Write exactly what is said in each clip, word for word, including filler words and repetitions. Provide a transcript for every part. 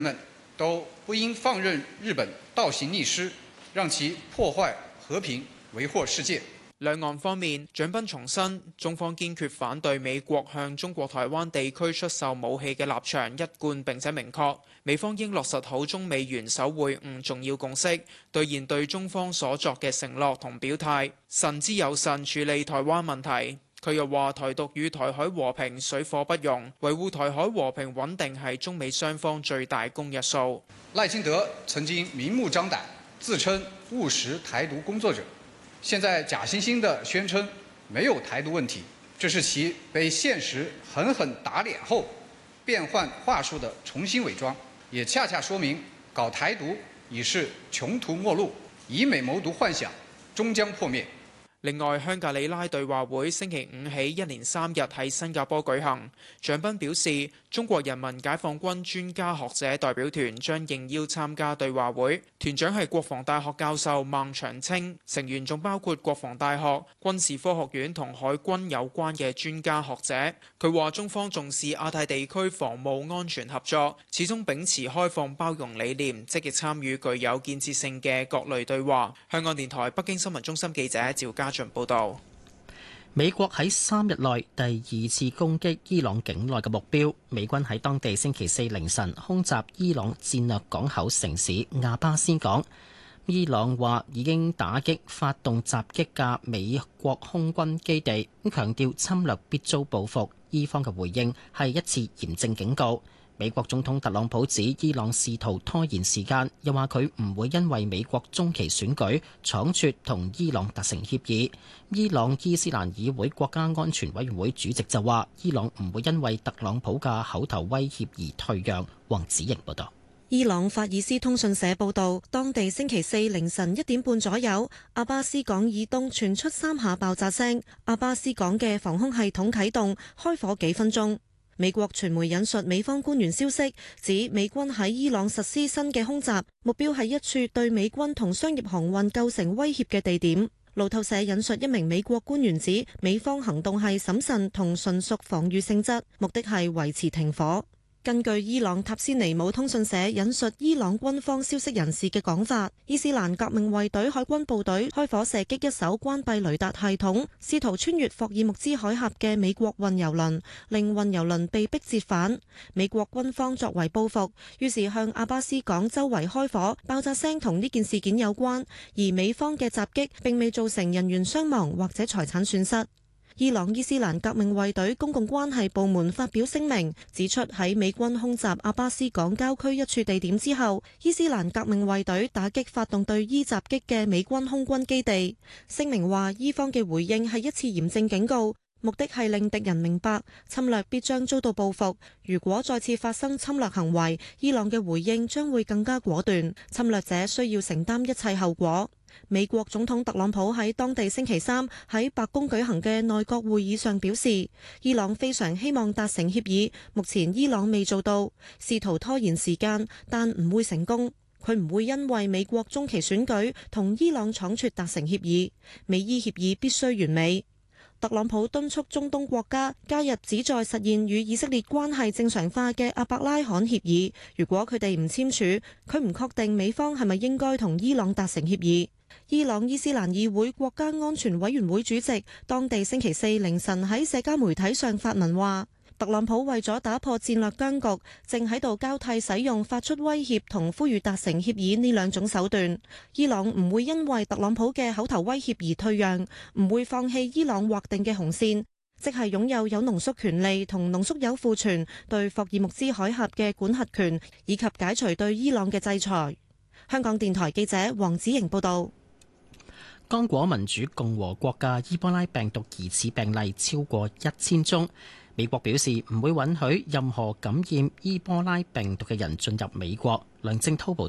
們都不應放任日本倒行逆施，讓其破壞和平，為禍世界。 兩岸方面，蔣斌重申，中方堅決反對美國向中國台灣地區出售武器嘅立場一貫並且明確，美方應落實好中美元首會晤重要共識，兌現對中方所作嘅承諾同表態，慎之又慎處理台灣問題。佢又話，台獨與台海和平水火不容，維護台海和平穩定係中美雙方最大公約數。 賴清德曾經明目張膽自稱務實台獨工作者，現在假惺惺地宣稱沒有台獨問題，這是其被現實狠狠打臉後變換話術的重新偽裝，也恰恰說明搞台獨已是窮途末路，以美謀獨幻想終將破滅。 另外，香格里拉對話會星期五起一連三日喺新加坡舉行。蔣斌表示，中國人民解放軍專家學者代表團將應邀參加對話會，團長係國防大學教授孟長青，成員仲包括國防大學、軍事科學院同海軍有關嘅專家學者。佢話中方重視亞太地區防務安全合作，始終秉持開放包容理念，積極參與具有建設性嘅各類對話。香港電台北京新聞中心記者趙家俊報道。 美國喺三日內第二次攻擊伊朗境內嘅目標，美軍喺當地星期四凌晨空襲伊朗戰略港口城市亞巴斯港。伊朗話已經打擊發動襲擊嘅美國空軍基地，咁強調侵略必遭報復。伊方嘅回應係一次嚴正警告。美國總統特朗普指伊朗試圖拖延時間，又話佢唔會因為美國中期選舉倉促同伊朗達成協議。伊朗伊斯蘭議會國家安全委員會主席就話，伊朗唔會因為特朗普嘅口頭威脅而退讓。黃子瑩報道。 伊朗法爾斯通訊社報道，當地星期四凌晨一點半左右，阿巴斯港以東傳出三下爆炸聲，阿巴斯港嘅防空系統啟動，開火幾分鐘。美國傳媒引述美方官員消息，指美軍喺伊朗實施新嘅空襲，目標係一處對美軍同商業航運構成威脅嘅地點。路透社引述一名美國官員指，美方行動係審慎同純屬防禦性質，目的係維持停火。根據伊朗塔斯尼姆通訊社引述伊朗軍方消息人士嘅講法，伊斯蘭革命衛隊海軍部隊開火射擊一艘關閉雷達系統，試圖穿越霍爾木茲海峽嘅美國運油輪，令運油輪被迫折返。美國軍方作為報復，於是向阿巴斯港周圍開火，爆炸聲同呢件事件有關，而美方嘅襲擊並未造成人員傷亡或者財產損失。伊朗伊斯蘭革命衛隊公共關係部門發表聲明，指出喺美軍空襲阿巴斯港郊區一處地點之後，伊斯蘭革命衛隊打擊發動對伊襲擊嘅美軍空軍基地。聲明話，伊方嘅回應係一次嚴正警告，目的係令敵人明白侵略必將遭到報復。如果再次發生侵略行為，伊朗嘅回應將會更加果斷，侵略者需要承擔一切後果。美國總統特朗普喺當地星期三喺白宮舉行嘅內閣會議上表示，伊朗非常希望達成協議，目前伊朗未做到，試圖拖延時間，但唔會成功。佢唔會因為美國中期選舉同伊朗倉促達成協議，美伊協議必須完美。特朗普敦促中東國家加入旨在實現與以色列關係正常化嘅阿伯拉罕協議。如果佢哋唔簽署，佢唔確定美方係咪應該同伊朗達成協議。伊朗伊斯蘭議會國家安全委員會主席當地星期四凌晨喺社交媒體上發文話，特朗普為咗打破戰略僵局，正喺度交替使用發出威脅同呼籲達成協議呢兩種手段。伊朗唔會因為特朗普嘅口頭威脅而退讓，唔會放棄伊朗劃定嘅紅線，即係擁有有濃縮權利同濃縮鈾庫存、對霍爾木茲海峽嘅管轄權，以及解除對伊朗嘅制裁。香港電台記者黃子瑩報道。 剛果民主共和國嘅伊波拉病毒疑似病例超過一千宗，美國表示唔會允許任何感染伊波拉病毒嘅人進入美國。梁正濤報道。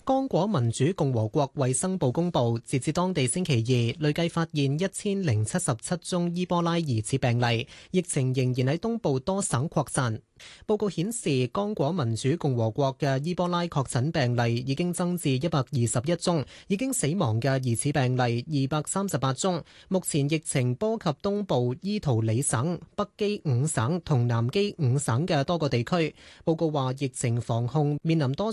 剛果民主共和國衛生部公布，截至當地星期二，累計發現一千零七十七宗伊波拉疑似病例，疫情仍然喺東部多省擴散。報告顯示，剛果民主共和國嘅伊波拉確診病例已經增至一百二十一宗，已經死亡嘅疑似病例二百三十八宗。目前疫情波及東部伊圖里省、北基五省同南基五省嘅多個地區。報告話，疫情防控面臨多